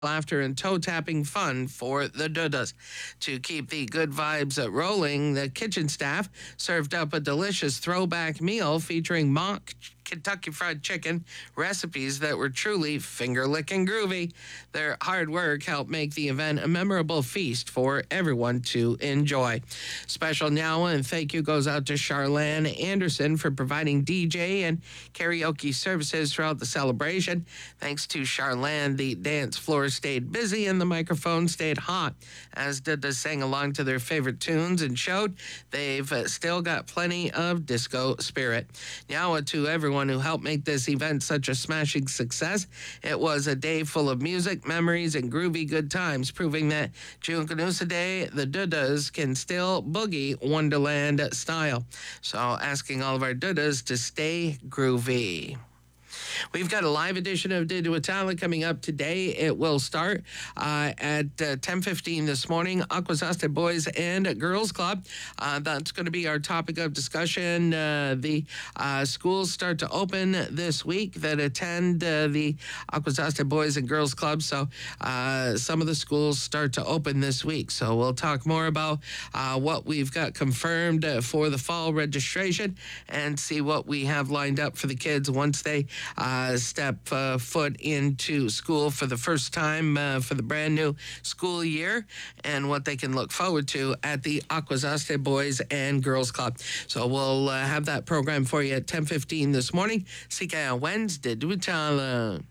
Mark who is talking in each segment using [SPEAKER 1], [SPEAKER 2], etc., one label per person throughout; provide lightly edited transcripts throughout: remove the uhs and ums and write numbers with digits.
[SPEAKER 1] laughter and toe-tapping fun for the Dudas. To keep the good vibes rolling, the kitchen staff served up a delicious throwback meal featuring mock Kentucky Fried Chicken recipes that were truly finger-licking groovy. Their hard work helped make the event a memorable feast for everyone to enjoy. Special now and thank you goes out to Charlene Anderson for providing DJ and karaoke services throughout the celebration. Thanks to Charlene, the dance floor stayed busy and the microphone stayed hot, as Dada sang along to their favorite tunes and showed they've still got plenty of disco spirit. Now to everyone who helped make this event such a smashing success. It was a day full of music, memories, and groovy good times, proving that Junkanoosa Day, the Dudas can still boogie Wonderland style. So asking all of our Dudas to stay groovy. We've got a live edition of Didu Itala coming up today. It will start at 10:15 this morning. Akwesasne Boys and Girls Club. That's going to be our topic of discussion. The schools start to open this week that attend the Akwesasne Boys and Girls Club. So some of the schools start to open this week. So we'll talk more about what we've got confirmed for the fall registration and see what we have lined up for the kids once they step foot into school for the first time for the brand new school year and what they can look forward to at the Akwesasne Boys and Girls Club. So we'll have that program for you at 10:15 this morning. Sika Wednesday, Duitala.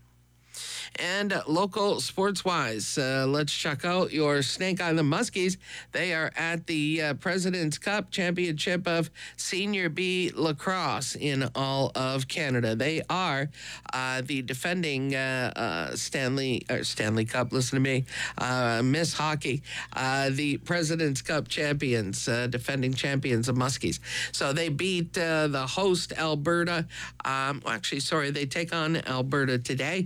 [SPEAKER 1] And local sports-wise, let's check out your Snake Island Muskies. They are at the President's Cup Championship of Senior B Lacrosse in all of Canada. They are the defending Stanley Cup, listen to me, Miss Hockey, the President's Cup champions, defending champions of Muskies. So they beat the host Alberta. They take on Alberta today.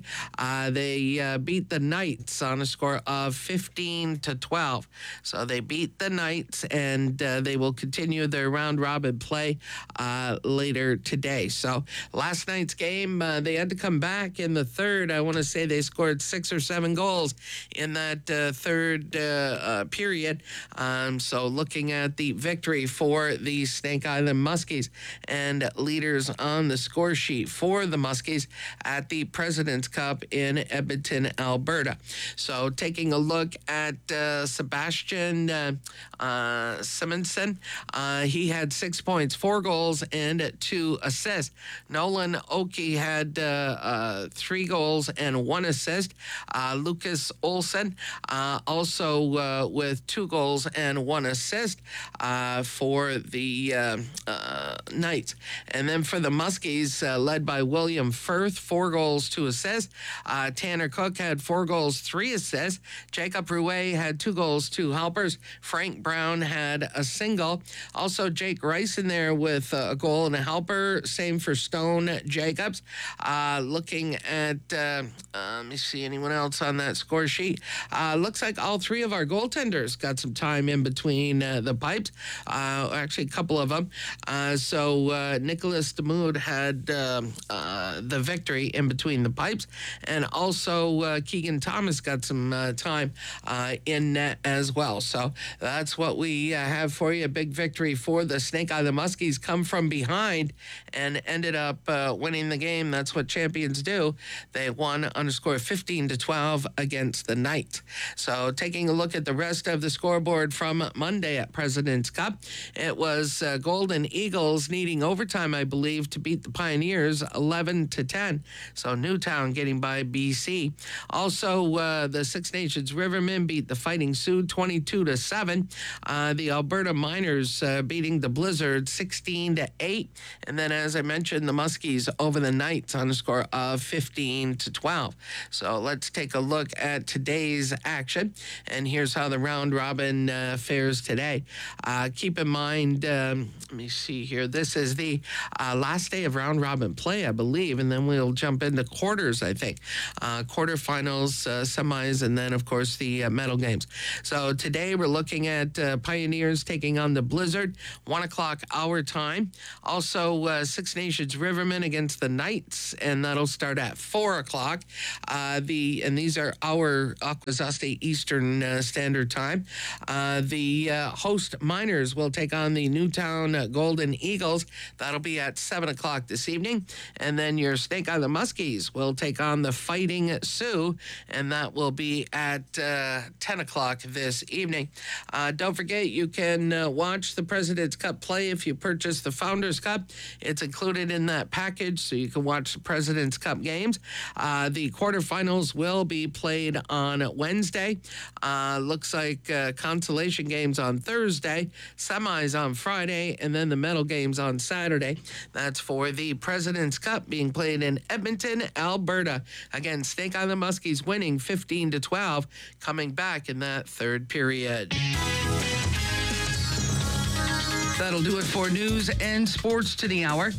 [SPEAKER 1] They beat the Knights on a score of 15-12. So they beat the Knights, and they will continue their round-robin play later today. So last night's game, they had to come back in the third. I want to say they scored 6 or 7 goals in that third period. So looking at the victory for the Snake Island Muskies, and leaders on the score sheet for the Muskies at the President's Cup in Edmonton, Alberta. So taking a look at Sebastian Simonson, he had 6 points, 4 goals, and 2 assists. Nolan Oki had 3 goals and 1 assist. Lucas Olsen also with 2 goals and 1 assist for the Knights. And then for the Muskies, led by William Firth, 4 goals, 2 assists. Tanner Cook had 4 goals, 3 assists. Jacob Rouet had 2 goals, 2 helpers. Frank Brown had a single. Also, Jake Rice in there with a goal and a helper. Same for Stone Jacobs. Looking at, let me see anyone else on that score sheet. Looks like all 3 of our goaltenders got some time in between the pipes. Actually, a couple of them. So Nicholas Demood had the victory in between the pipes. And also Keegan Thomas got some time in net as well. So that's what we have for you. A big victory for the Snake Island Muskies. Come from behind and ended up winning the game. That's what champions do. They won on a score of 15-12 against the Knights. So taking a look at the rest of the scoreboard from Monday at President's Cup, it was Golden Eagles needing overtime, I believe, to beat the Pioneers 11-10. So Newtown getting by BC. Also, the Six Nations Rivermen beat the Fighting Sioux 22-7. The Alberta Miners beating the Blizzard 16-8. And then, as I mentioned, the Muskies over the Knights on a score of 15-12. So let's take a look at today's action. And here's how the round robin fares today. Keep in mind, let me see here. This is the last day of round robin play, I believe, and then we'll jump into quarters, I think. quarterfinals, semis, and then, of course, the medal games. So today we're looking at Pioneers taking on the Blizzard, 1 o'clock our time. Also, Six Nations Rivermen against the Knights, and that'll start at 4 o'clock. And these are our Akwesasne Eastern Standard Time. The host Miners will take on the Newtown Golden Eagles. That'll be at 7 o'clock this evening. And then your Snake Island Muskies will take on the Fighting Sioux, and that will be at 10 o'clock this evening. Don't forget, you can watch the President's Cup play if you purchase the Founders Cup. It's included in that package, so you can watch the President's Cup games. The quarterfinals will be played on Wednesday. Looks like consolation games on Thursday, semis on Friday, and then the medal games on Saturday. That's for the President's Cup being played in Edmonton, Alberta. Again, Snake Island Muskies winning 15-12, coming back in that third period. That'll do it for news and sports to the hour.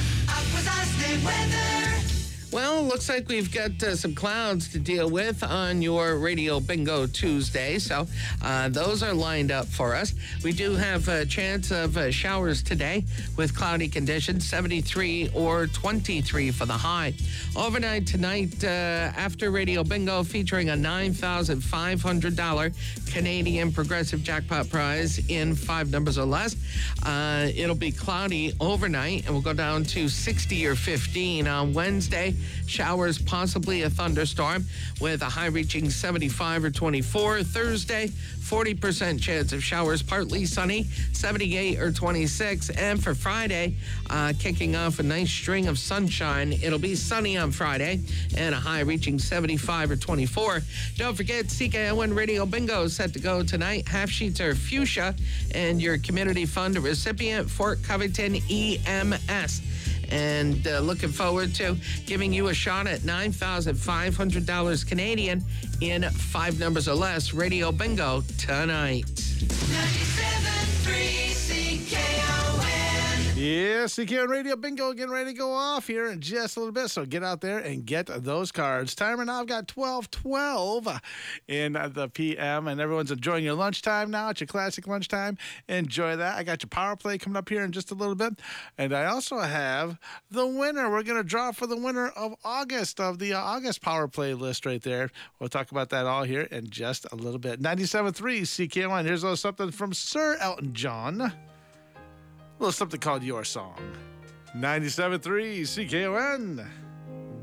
[SPEAKER 1] Well, looks like we've got some clouds to deal with on your Radio Bingo Tuesday, so those are lined up for us. We do have a chance of showers today with cloudy conditions, 73 or 23 for the high. Overnight tonight, after Radio Bingo, featuring a $9,500 Canadian Progressive Jackpot prize in 5 numbers or less. It'll be cloudy overnight, and we'll go down to 60 or 15 on Wednesday. Showers, possibly a thunderstorm, with a high reaching 75 or 24. Thursday, 40% chance of showers, partly sunny, 78 or 26. And for Friday, kicking off a nice string of sunshine. It'll be sunny on Friday and a high reaching 75 or 24. Don't forget, CKON Radio Bingo is set to go tonight. Half sheets are fuchsia, and your community fund recipient, Fort Covington EMS. And looking forward to giving you a shot at $9,500 Canadian in 5 numbers or less. Radio Bingo tonight. 97.3 CKON.
[SPEAKER 2] Yeah, CKON Radio Bingo getting ready to go off here in just a little bit. So get out there and get those cards. Timer now, I've got 12:12 in the PM, and everyone's enjoying your lunchtime now. It's your classic lunchtime. Enjoy that. I got your power play coming up here in just a little bit. And I also have the winner. We're going to draw for the winner of August, of the August power play list right there. We'll talk about that all here in just a little bit. 97.3 CKON. Here's a little something from Sir Elton John. A little something called Your Song. 97.3 CKON.